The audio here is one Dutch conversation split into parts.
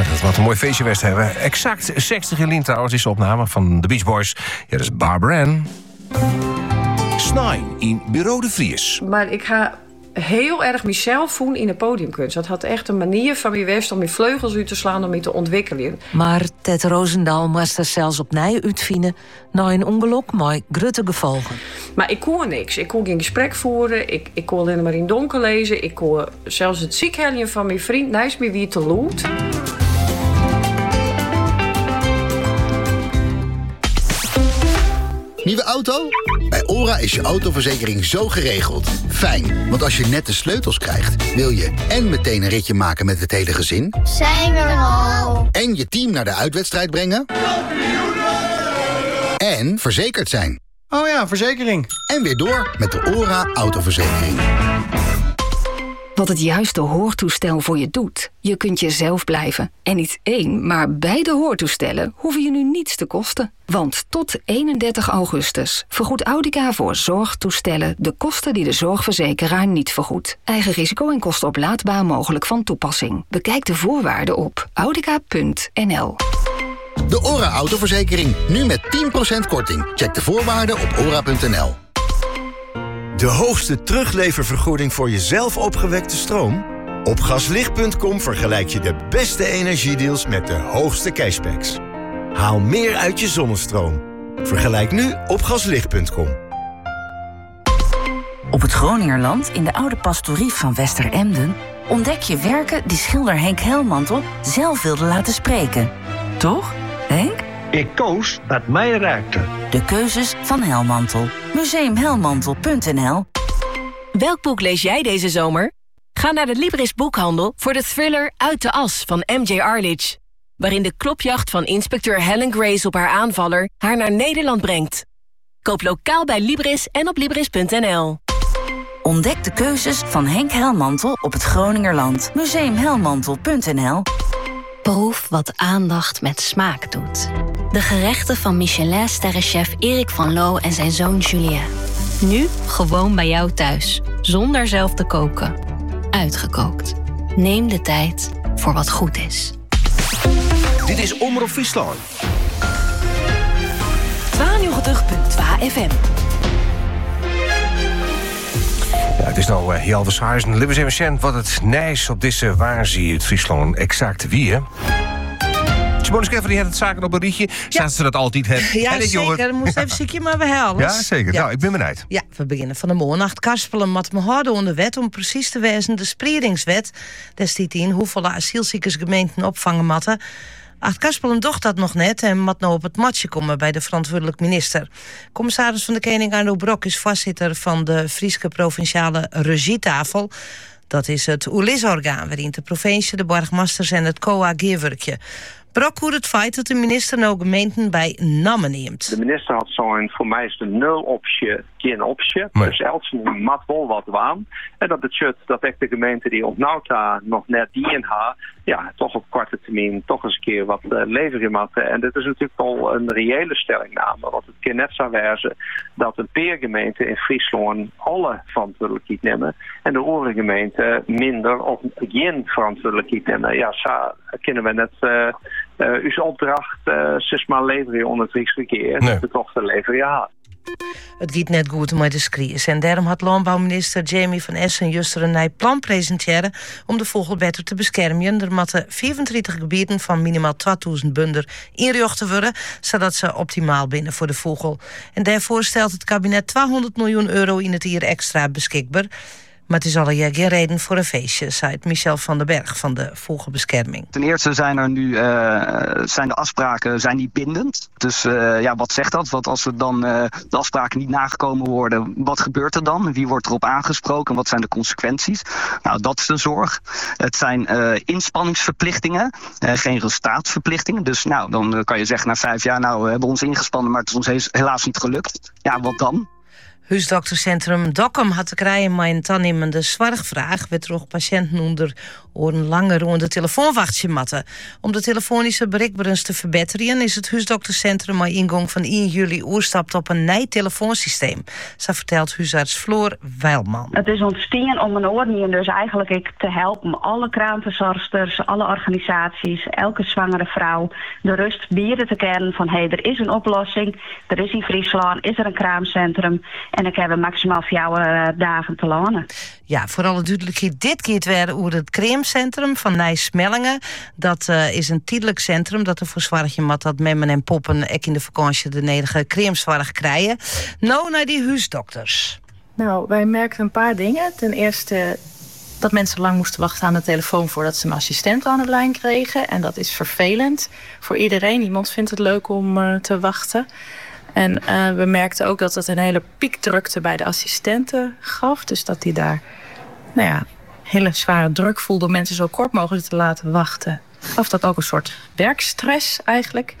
dat wat een mooi feestje West hebben. Exact 60 jaar trouwens is de opname van de Beach Boys. Ja, dat is Barbara Ann. Snij in Bureau de Vries. Maar ik ga heel erg mezelf voelen in de podiumkunst. Dat had echt een manier van mij West om je vleugels uit te slaan, om je te ontwikkelen. Maar Ted Roosendaal moest er zelfs opnieuw uitvinden na een ongeluk met grote gevolgen. Maar ik kon niks. Ik kon geen gesprek voeren. Ik kon alleen maar in het donker lezen. Ik kon zelfs het ziekheljen van mijn vriend naast me weer te lood. Nieuwe auto? Bij OHRA is je autoverzekering zo geregeld. Fijn, want als je net de sleutels krijgt, wil je en meteen een ritje maken met het hele gezin. Zijn we er al? En je team naar de uitwedstrijd brengen. En verzekerd zijn. Oh ja, verzekering. En weer door met de OHRA autoverzekering. Wat het juiste hoortoestel voor je doet. Je kunt jezelf blijven. En niet één, maar beide hoortoestellen hoeven je nu niets te kosten. Want tot 31 augustus vergoedt Audica voor zorgtoestellen de kosten die de zorgverzekeraar niet vergoedt. Eigen risico en kosten oplaadbaar mogelijk van toepassing. Bekijk de voorwaarden op audica.nl. De OHRA autoverzekering, nu met 10% korting. Check de voorwaarden op ora.nl. De hoogste terugleververgoeding voor jezelf opgewekte stroom? Op gaslicht.com vergelijk je de beste energiedeals met de hoogste cashbacks. Haal meer uit je zonnestroom. Vergelijk nu op gaslicht.com. Op het Groningerland, in de oude pastorie van Westeremden, ontdek je werken die schilder Henk Helmantel zelf wilde laten spreken. Toch, Henk? Ik koos wat mij raakte. De keuzes van Helmantel. Museumhelmantel.nl. Welk boek lees jij deze zomer? Ga naar de Libris Boekhandel voor de thriller Uit de As van M.J. Arledge, waarin de klopjacht van inspecteur Helen Grace op haar aanvaller haar naar Nederland brengt. Koop lokaal bij Libris en op Libris.nl. Ontdek de keuzes van Henk Helmantel op het Groningerland. Museumhelmantel.nl. Proef wat aandacht met smaak doet. De gerechten van Michelin-sterrenchef Erik van Loo en zijn zoon Julien. Nu gewoon bij jou thuis, zonder zelf te koken. Uitgekookt. Neem de tijd voor wat goed is. Dit is Omroep Friesland. 92.2 FM. Ja, het is nou heel verschillend. Libbes even cent wat het nijs op deze waar zie je het Friesland exact wie, hè? Simone Scheffer die had het zaken op een rietje. Staat ze dat altijd het? Ja, zeker. Dan moest even ziekje maar weer halen. Ja, zeker. Ja. Nou, ik ben benieuwd. Ja, we beginnen van de morgennacht. Karspelen met me houden onder de wet om precies te wijzen de spreidingswet. Daar staat in hoeveel asielziekers gemeenten opvangen matten. Karspelen docht dat nog net en mat nou op het matje komen bij de verantwoordelijk minister. Commissaris van de Koning Arno Brok is voorzitter van de Friese Provinciale Regietafel. Dat is het OELIS-orgaan waarin de provincie, de burgemeesters en het COA gewerkje. Brok hoe het feit dat de minister nou gemeenten bij namen neemt. De minister had zo'n voor mij is de nul optie, geen optie. Nee. Dus Elsen mat wel wat waan. En dat betekent dat echt de gemeente die op Nauta nog net die in haar, ja, toch op korte termijn toch eens een keer wat leveren matten. En dit is natuurlijk al een reële stellingname. Want het kan net zo wijzen dat een peergemeente in Friesland alle verantwoordelijkheid nemen. En de andere gemeenten minder of geen verantwoordelijkheid nemen. Ja, zo kunnen we net uw opdracht zeg maar leveren onder het Rijksverkeer. Nee. De toch te leveren, ja. Het gaat net goed met de crisis. En daarom had landbouwminister Jamie van Essen juist een nieuw plan presenteren om de vogel beter te beschermen. Er moeten 34 gebieden van minimaal 2000 bunder inricht te worden, zodat ze optimaal binnen voor de vogel. En daarvoor stelt het kabinet 200 miljoen euro in het jaar extra beschikbaar. Maar het is al geen reden voor een feestje, zei Michel van den Berg van de Vogelbescherming. Ten eerste zijn er nu zijn de afspraken niet bindend. Dus wat zegt dat? Wat als er dan de afspraken niet nagekomen worden, wat gebeurt er dan? Wie wordt erop aangesproken? Wat zijn de consequenties? Nou, dat is de zorg. Het zijn inspanningsverplichtingen, geen resultaatsverplichtingen. Dus nou, dan kan je zeggen na 5 jaar, nou, we hebben ons ingespannen, maar het is ons helaas niet gelukt. Ja, wat dan? Huisdoktercentrum Dokkum had te krijgen met een toenemende zorgvraag. Werd er ook patiënten onder oren langer rond de telefoon wachten matten. Om de telefonische bereikbaarheid te verbeteren is het Huisdoktercentrum met ingang van 1 juli oerstapt op een nieuw telefoonsysteem. Zo vertelt huisarts Floor Weilman. Het is ontstaan om een oordeel dus eigenlijk te helpen alle kraamverzorgsters, alle organisaties, elke zwangere vrouw de rust bieden te kennen van er is een oplossing, er is in Friesland, is er een kraamcentrum. En ik heb maximaal 4 dagen te lonen. Ja, voor alle duidelijkheid, dit keer weer over het creamcentrum van Nijsmellingen. Dat is een tijdelijk centrum dat ervoor zorgt dat memmen en poppen ook in de vakantie de nederige creamzorg krijgen. Nou naar die huisdokters. Nou, wij merkten een paar dingen. Ten eerste dat mensen lang moesten wachten aan de telefoon voordat ze een assistent aan de lijn kregen. En dat is vervelend voor iedereen. Niemand vindt het leuk om te wachten. En we merkten ook dat het een hele piekdrukte bij de assistenten gaf. Dus dat die daar hele zware druk voelde om mensen zo kort mogelijk te laten wachten. Gaf dat ook een soort werkstress eigenlijk.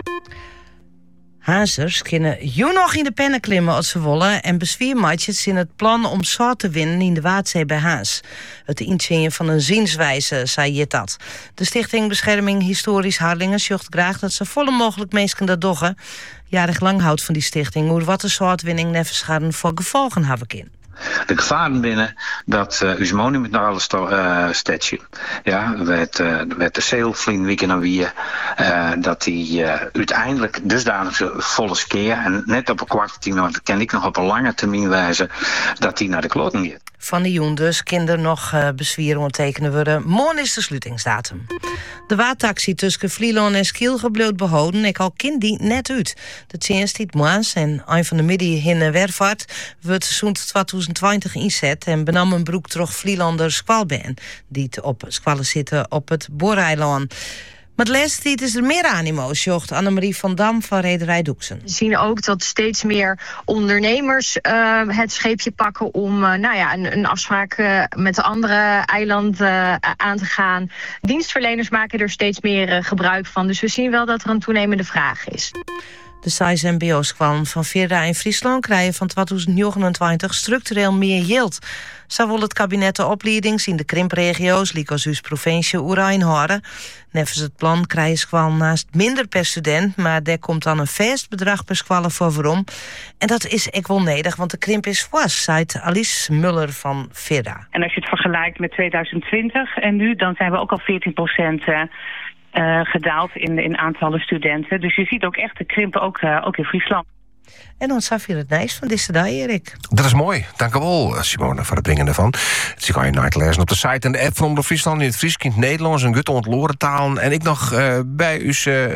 Hazers kunnen nog in de pennen klimmen als ze willen en bezwiermatjes in het plan om zout te winnen in de Waadzee bij Haas. Het inzien van een zienswijze, zei je dat. De Stichting Bescherming Historisch Harlingen zocht graag dat ze volle mogelijk mensen dat doggen. Jarig lang houdt van die stichting hoe wat de zoutwinning nevenscharen voor gevolgen hebben in. De gevaren binnen dat ons monument naar alles stetje. Ja, werd de zeilvlien weekend en weer dat die uiteindelijk dusdanig volle skeer en net op een kwart team, want dat ken ik nog op een lange termijn wijzen, dat die naar de kloten gaat. Van de joen dus kinderen nog bezwieren ondertekenen worden. Morgen is de sluitingsdatum. De waadtaxi tussen Vlieland en Skiel bleef behouden. Ik al kind die net uit. De tjens die maans en een van de midden in Wervaart wordt seizoen 2020 inzet en benam een broek terug Vlielander squalben die op squallen zitten op het Boereiland. Maar de laatste tijd is er meer animo, zocht Annemarie van Dam van Rederij Doeksen. We zien ook dat steeds meer ondernemers het scheepje pakken om een afspraak met de andere eilanden aan te gaan. Dienstverleners maken er steeds meer gebruik van. Dus we zien wel dat er een toenemende vraag is. De SAIS MBO-squallen van Vierda in Friesland krijgen van 2029 structureel meer yield. Zo wil het kabinet de opleiding in de krimpregio's, Lycosus provincie Oerijn houden. Nevens het plan krijgen squallen naast minder per student, maar daar komt dan een vast bedrag per squallen voor waarom. En dat is ook wel nodig, want de krimp is was, zei Alice Muller van Vierda. En als je het vergelijkt met 2020 en nu, dan zijn we ook al 14% gedaald in aantallen studenten. Dus je ziet ook echt de krimpen ook in Friesland. En dan zag je het nice van deze dag, Erik. Dat is mooi. Dank u wel, Simone, voor het brengen ervan. Het kan je nalezen op de site en de app van Omroep Friesland in het Fries, in het Nederlands en Gutte ontloren talen. En ik nog bij uw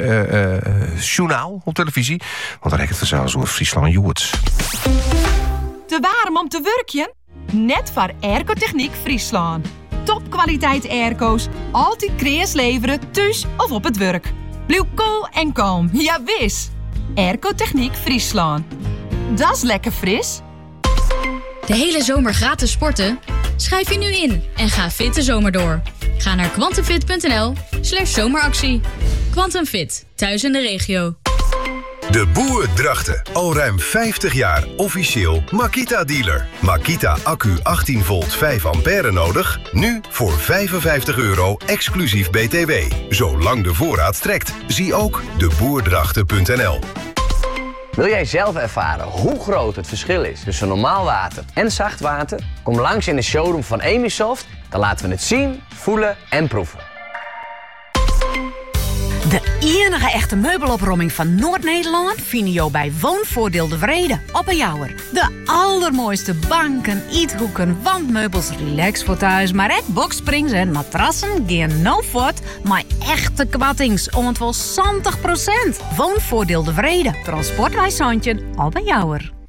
journaal op televisie. Want dan heb ik het vanzelfs over Friesland Joerts. Te warm om te werken? Net voor Airco-techniek Friesland. Topkwaliteit airco's, altijd kreas leveren, thuis of op het werk. Blijf cool en kalm, ja wis. Airco-techniek Friesland. Dat is lekker fris. De hele zomer gratis sporten? Schrijf je nu in en ga fit de zomer door. Ga naar quantumfit.nl/zomeractie. Quantum Fit, thuis in de regio. De Boer Drachten. Al ruim 50 jaar officieel Makita-dealer. Makita accu 18 volt 5 ampère nodig. Nu voor €55 exclusief BTW. Zolang de voorraad strekt. Zie ook deboerdrachten.nl. Wil jij zelf ervaren hoe groot het verschil is tussen normaal water en zacht water? Kom langs in de showroom van Emisoft. Dan laten we het zien, voelen en proeven. De enige echte meubelopruiming van Noord-Nederland vind je bij Woonvoordeel de Vrede op een Jouwer. De allermooiste banken, eethoeken, wandmeubels, relax voor thuis, maar ook boxsprings en matrassen gaan no voort, maar echte kwattings om het wel 70%. Woonvoordeel de Vrede. Transportwijs Zandje op een Jouwer.